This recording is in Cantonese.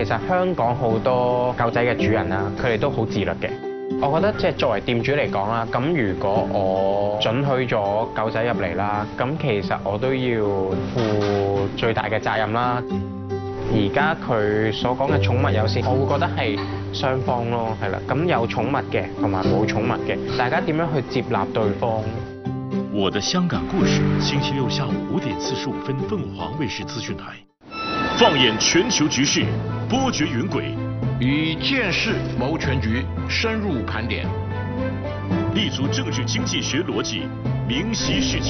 其實香港好多狗仔嘅主人啦，佢哋都好自律嘅。我覺得即係作為店主嚟講啦，咁如果我准許咗狗仔入嚟啦，咁其實我都要負最大嘅責任啦。而家佢所講嘅寵物友善，我會覺得係雙方咯，係啦。咁有寵物嘅同埋冇寵物嘅，大家點樣去接納對方？ 我的香港故事，星期六下午5點45分，鳳凰衛視資訊台。放眼全球局勢，波谲雲軌， 以見識謀全局，深入盤點， 立足政治經濟學邏輯，明晰世界。